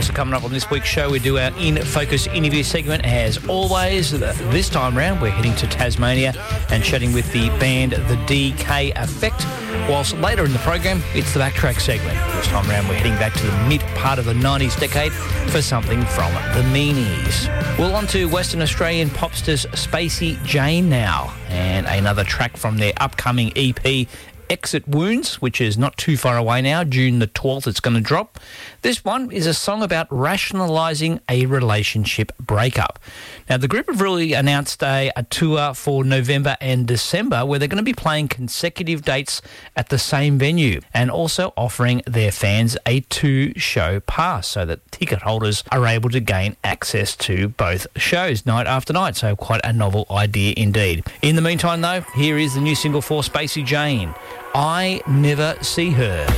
Also coming up on this week's show, we do our In Focus interview segment. As always, this time round, we're heading to Tasmania and chatting with the band The DK Effect. Whilst later in the program, it's the Backtrack segment. This time round, we're heading back to the mid part of the 90s decade for something from the Meanies. Well, on to Western Australian popsters Spacey Jane now, and another track from their upcoming EP, Exit Wounds, which is not too far away now. June the 12th it's going to drop. This one is a song about rationalising a relationship breakup. Now, the group have really announced a tour for November and December where they're going to be playing consecutive dates at the same venue and also offering their fans a 2-show pass so that ticket holders are able to gain access to both shows night after night. So quite a novel idea indeed. In the meantime, though, here is the new single for Spacey Jane, I Never See Her.